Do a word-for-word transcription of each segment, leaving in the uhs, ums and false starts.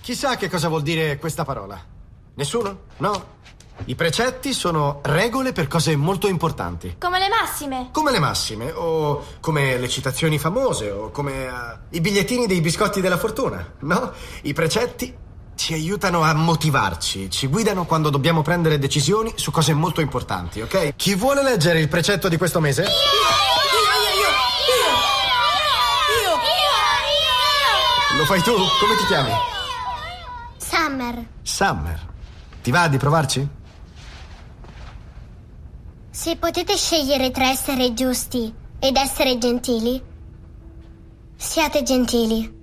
Chissà che cosa vuol dire questa parola. Nessuno? No? I precetti sono regole per cose molto importanti. Come le massime. Come le massime, o come le citazioni famose, o come uh, i bigliettini dei biscotti della fortuna, no? I precetti ci aiutano a motivarci, ci guidano quando dobbiamo prendere decisioni su cose molto importanti, ok? Chi vuole leggere il precetto di questo mese? Io! Io, io, io! Io! Io! Lo fai tu? Come ti chiami? Summer. Summer. Ti va di provarci? Se potete scegliere tra essere giusti ed essere gentili, siate gentili.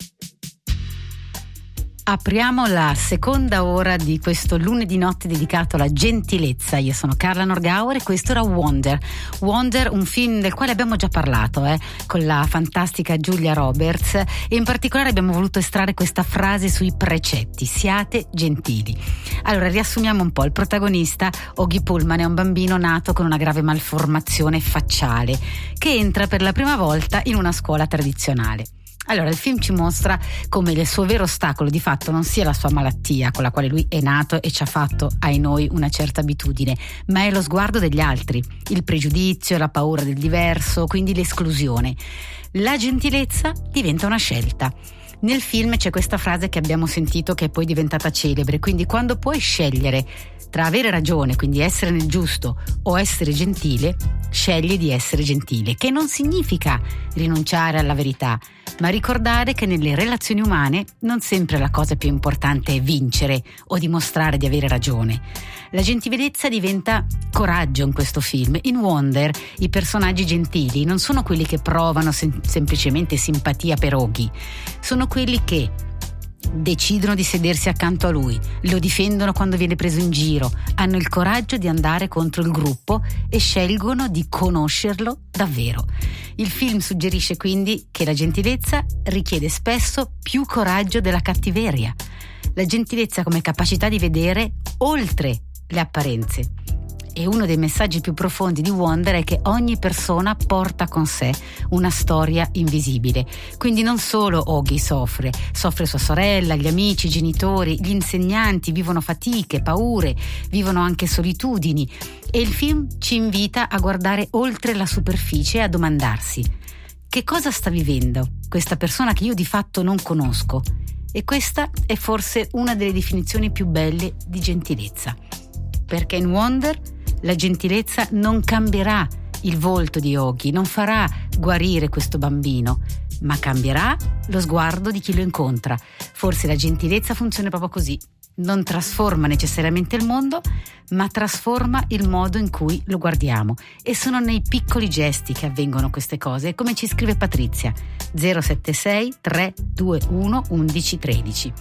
Apriamo la seconda ora di questo lunedì notte dedicato alla gentilezza. Io sono Carla Norgauer e questo era Wonder. Wonder, un film del quale abbiamo già parlato, eh, con la fantastica Julia Roberts, e in particolare abbiamo voluto estrarre questa frase sui precetti: siate gentili. Allora, riassumiamo un po'. Il protagonista, Oggy Pullman, è un bambino nato con una grave malformazione facciale che entra per la prima volta in una scuola tradizionale. Allora, il film ci mostra come il suo vero ostacolo di fatto non sia la sua malattia, con la quale lui è nato e ci ha fatto, ai noi, una certa abitudine, ma è lo sguardo degli altri, il pregiudizio, la paura del diverso, quindi l'esclusione. La gentilezza diventa una scelta. Nel film c'è questa frase che abbiamo sentito, che è poi diventata celebre, quindi quando puoi scegliere tra avere ragione, quindi essere nel giusto, o essere gentile, scegli di essere gentile, che non significa rinunciare alla verità, ma ricordare che nelle relazioni umane non sempre la cosa più importante è vincere o dimostrare di avere ragione. La gentilezza diventa coraggio in questo film. In Wonder i personaggi gentili non sono quelli che provano sem- semplicemente simpatia per Oggy, sono quelli che decidono di sedersi accanto a lui, lo difendono quando viene preso in giro, hanno il coraggio di andare contro il gruppo e scelgono di conoscerlo davvero. Il film suggerisce quindi che la gentilezza richiede spesso più coraggio della cattiveria. La gentilezza come capacità di vedere oltre le apparenze. E uno dei messaggi più profondi di Wonder è che ogni persona porta con sé una storia invisibile. Quindi non solo Oggy soffre, soffre sua sorella, gli amici, i genitori, gli insegnanti vivono fatiche, paure, vivono anche solitudini. E il film ci invita a guardare oltre la superficie e a domandarsi: che cosa sta vivendo questa persona che io di fatto non conosco? E questa è forse una delle definizioni più belle di gentilezza. Perché in Wonder la gentilezza non cambierà il volto di Oggy, non farà guarire questo bambino, ma cambierà lo sguardo di chi lo incontra. Forse la gentilezza funziona proprio così. Non trasforma necessariamente il mondo, ma trasforma il modo in cui lo guardiamo. E sono nei piccoli gesti che avvengono queste cose, come ci scrive Patrizia, zero sette sei tre due uno undici tredici.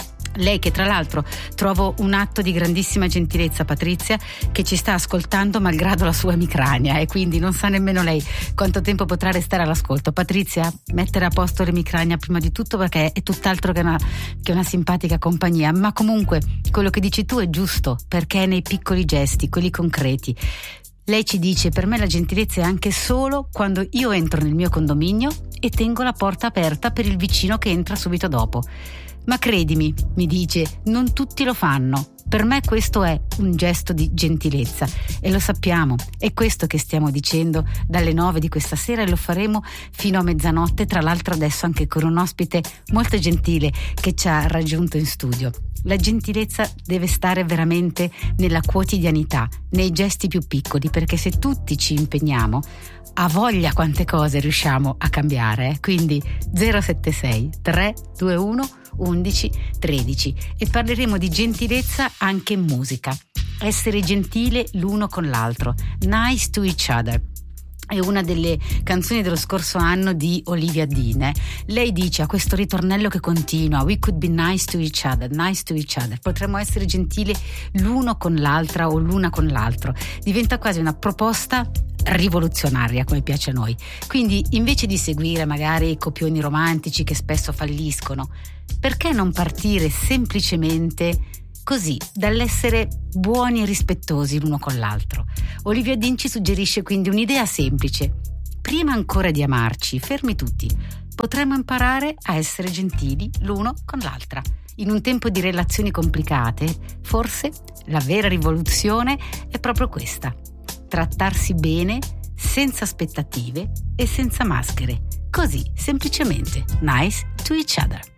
Lei che tra l'altro trovo un atto di grandissima gentilezza, Patrizia, che ci sta ascoltando malgrado la sua emicrania, e quindi non sa nemmeno lei quanto tempo potrà restare all'ascolto. Patrizia, mettere a posto l'emicrania prima di tutto, perché è tutt'altro che una, che una simpatica compagnia, ma comunque quello che dici tu è giusto, perché è nei piccoli gesti, quelli concreti. Lei ci dice: per me la gentilezza è anche solo quando io entro nel mio condominio e tengo la porta aperta per il vicino che entra subito dopo. Ma credimi, mi dice, non tutti lo fanno. Per me questo è un gesto di gentilezza e lo sappiamo. È questo che stiamo dicendo dalle nove di questa sera, e lo faremo fino a mezzanotte, tra l'altro adesso anche con un ospite molto gentile che ci ha raggiunto in studio. La gentilezza deve stare veramente nella quotidianità, nei gesti più piccoli, perché se tutti ci impegniamo, a voglia quante cose riusciamo a cambiare. Eh? Quindi zero sette sei tre due uno undici tredici, e parleremo di gentilezza anche in musica. Essere gentile l'uno con l'altro, nice to each other. È una delle canzoni dello scorso anno di Olivia Dean. Eh? Lei dice, a questo ritornello che continua: we could be nice to each other, nice to each other. Potremmo essere gentili l'uno con l'altra o l'una con l'altro. Diventa quasi una proposta rivoluzionaria, come piace a noi. Quindi invece di seguire magari i copioni romantici che spesso falliscono, perché non partire semplicemente così, dall'essere buoni e rispettosi l'uno con l'altro? Olivia Dean ci suggerisce quindi un'idea semplice: prima ancora di amarci, fermi tutti, potremmo imparare a essere gentili l'uno con l'altra. In un tempo di relazioni complicate, forse la vera rivoluzione è proprio questa: trattarsi bene, senza aspettative e senza maschere. Così, semplicemente, nice to each other.